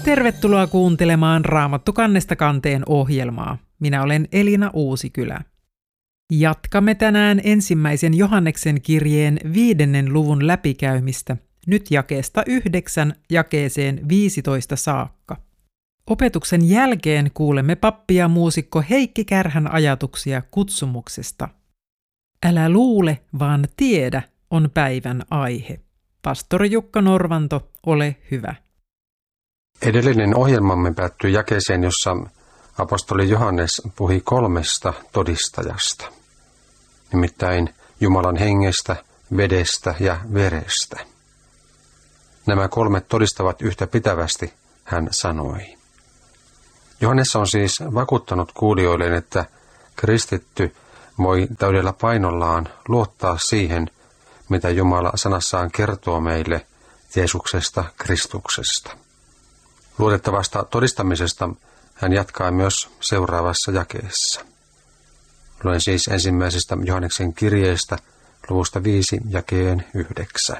Tervetuloa kuuntelemaan Raamattu kannesta kanteen ohjelmaa. Minä olen Elina Uusikylä. Jatkamme tänään ensimmäisen Johanneksen kirjeen 5. luvun läpikäymistä, nyt jakeesta 9 jakeeseen 15 saakka. Opetuksen jälkeen kuulemme pappi ja muusikko Heikki Kärhän ajatuksia kutsumuksesta. Älä luule, vaan tiedä on päivän aihe. Pastori Jukka Norvanto, ole hyvä. Edellinen ohjelmamme päättyi jakeeseen, jossa apostoli Johannes puhui 3 todistajasta, nimittäin Jumalan hengestä, vedestä ja verestä. Nämä 3 todistavat yhtä pitävästi, hän sanoi. Johannes on siis vakuuttanut kuulijoilleen, että kristitty voi täydellä painollaan luottaa siihen, mitä Jumala sanassaan kertoo meille Jeesuksesta, Kristuksesta. Luotettavasta todistamisesta hän jatkaa myös seuraavassa jakeessa. Luen siis ensimmäisestä Johanneksen kirjeestä luvusta 5 jakeen 9.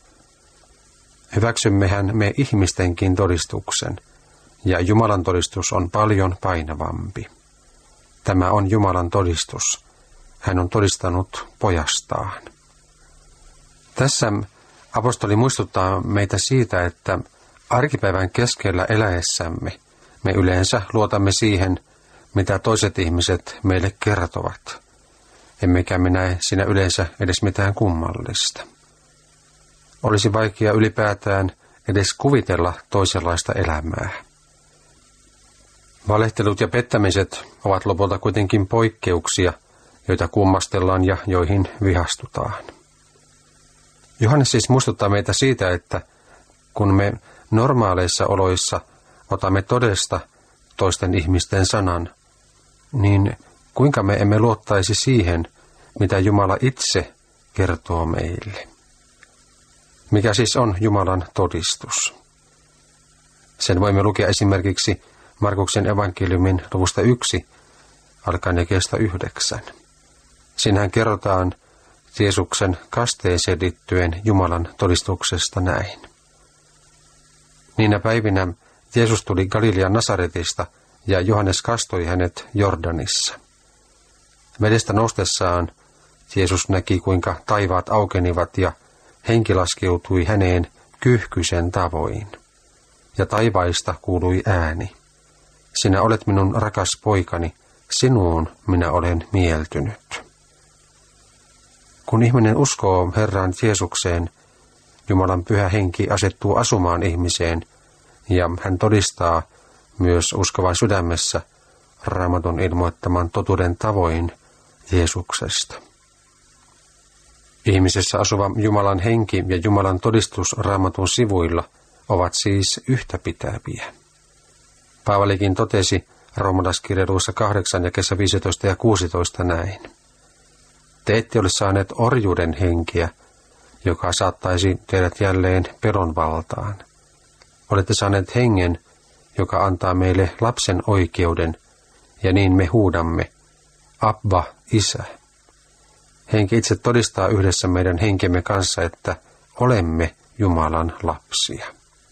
Hyväksymmehän me ihmistenkin todistuksen, ja Jumalan todistus on paljon painavampi. Tämä on Jumalan todistus. Hän on todistanut pojastaan. Tässä apostoli muistuttaa meitä siitä, että arkipäivän keskellä eläessämme me yleensä luotamme siihen, mitä toiset ihmiset meille kertovat. Emmekä me näe siinä yleensä edes mitään kummallista. Olisi vaikea ylipäätään edes kuvitella toisenlaista elämää. Valehtelut ja pettämiset ovat lopulta kuitenkin poikkeuksia, joita kummastellaan ja joihin vihastutaan. Johannes siis muistuttaa meitä siitä, että kun me normaaleissa oloissa otamme todesta toisten ihmisten sanan, niin kuinka me emme luottaisi siihen, mitä Jumala itse kertoo meille? Mikä siis on Jumalan todistus? Sen voimme lukea esimerkiksi Markuksen evankeliumin luvusta 1, alkaen jakeesta 9. Siinähän kerrotaan Jeesuksen kasteeseen liittyen Jumalan todistuksesta näin. Niinä päivinä Jeesus tuli Galilean Nasaretista ja Johannes kastoi hänet Jordanissa. Vedestä noustessaan Jeesus näki, kuinka taivaat aukenivat ja henki laskeutui häneen kyyhkyisen tavoin. Ja taivaista kuului ääni. Sinä olet minun rakas poikani, sinuun minä olen mieltynyt. Kun ihminen uskoo Herran Jeesukseen, Jumalan pyhä henki asettuu asumaan ihmiseen, ja hän todistaa myös uskovan sydämessä Raamatun ilmoittaman totuuden tavoin Jeesuksesta. Ihmisessä asuva Jumalan henki ja Jumalan todistus Raamatun sivuilla ovat siis yhtäpitäviä. Paavalikin totesi roomalaiskirjeessä 8 jakeessa 15 ja 16 näin. Te ette ole saaneet orjuuden henkiä, joka saattaisi teidät jälleen pelon valtaan. Olette saaneet hengen, joka antaa meille lapsen oikeuden, ja niin me huudamme, Abba, Isä. Henki itse todistaa yhdessä meidän henkemme kanssa, että olemme Jumalan lapsia.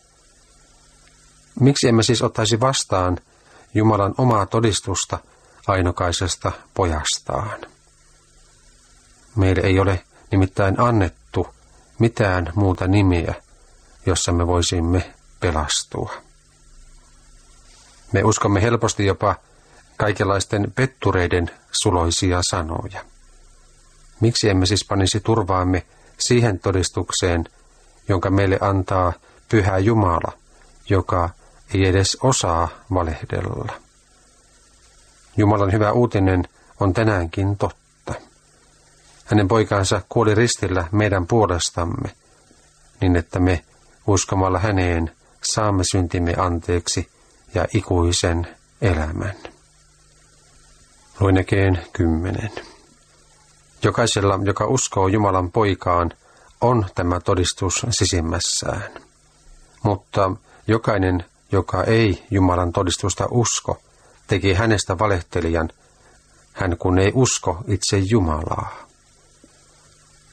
Miksi emme siis ottaisi vastaan Jumalan omaa todistusta ainokaisesta pojastaan? Meille ei ole nimittäin annettu mitään muuta nimiä, jossa me voisimme pelastua. Me uskomme helposti jopa kaikenlaisten pettureiden suloisia sanoja. Miksi emme siis panisi turvaamme siihen todistukseen, jonka meille antaa pyhä Jumala, joka ei edes osaa valehdella? Jumalan hyvä uutinen on tänäänkin totta. Hänen poikansa kuoli ristillä meidän puolestamme, niin että me uskomalla häneen saamme syntimme anteeksi ja ikuisen elämän. Luen jakeen 10. Jokaisella, joka uskoo Jumalan poikaan, on tämä todistus sisimmässään. Mutta jokainen, joka ei Jumalan todistusta usko, teki hänestä valehtelijan, hän kun ei usko itse Jumalaa.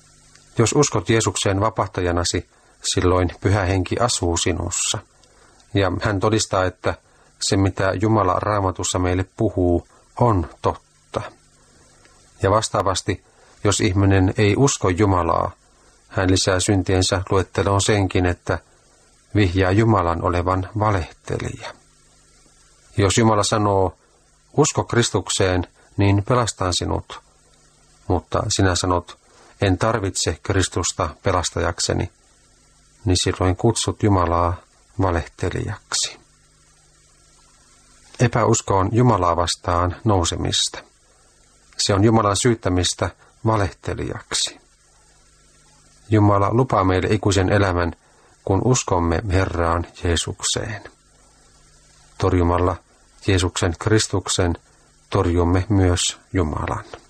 Jos uskot Jeesukseen vapahtajanasi, silloin Pyhä Henki asuu sinussa, Ja hän todistaa, että se mitä Jumala Raamatussa meille puhuu on totta. Ja vastaavasti, jos ihminen ei usko Jumalaa, hän lisää syntiensä luetteloon senkin, että vihjaa Jumalan olevan valehtelija. Jos Jumala sanoo, usko Kristukseen, niin pelastan sinut. Mutta sinä sanot, en tarvitse Kristusta pelastajakseni, niin silloin kutsut Jumalaa valehtelijaksi. Epäusko on Jumalaa vastaan nousemista. Se on Jumalan syyttämistä valehtelijaksi. Jumala lupaa meille ikuisen elämän, kun uskomme Herraan Jeesukseen. Torjumalla Jeesuksen Kristuksen torjumme myös Jumalan.